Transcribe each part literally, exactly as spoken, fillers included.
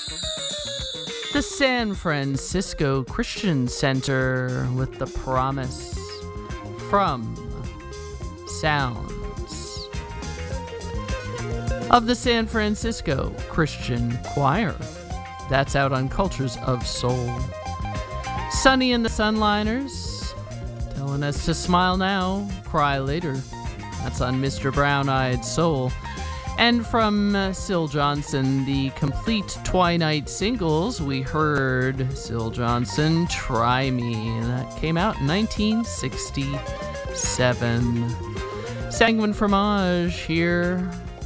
The San Francisco Christian Center with the promise from Sounds of the San Francisco Christian Choir. That's out on Cultures of Soul. Sonny and the Sunliners telling us to smile now, cry later. That's on Mister Brown-Eyed Soul. And from uh, Syl Johnson, the complete Twilight singles, we heard Syl Johnson, Try Me. That came out in nineteen sixty-seven. Sanguine Fromage here,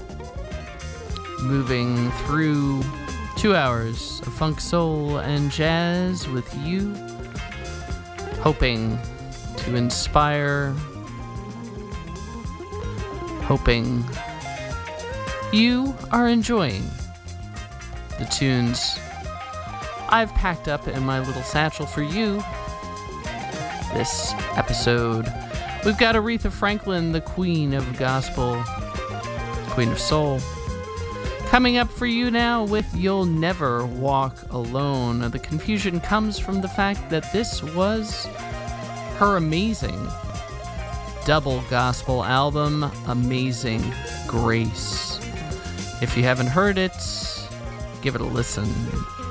moving through two hours of funk, soul, and jazz with you, hoping to inspire, hoping you are enjoying the tunes I've packed up in my little satchel for you this episode. We've got Aretha Franklin, the Queen of Gospel, Queen of Soul, coming up for you now with You'll Never Walk Alone. The confusion comes from the fact that this was her amazing double gospel album, Amazing Grace. If you haven't heard it, give it a listen.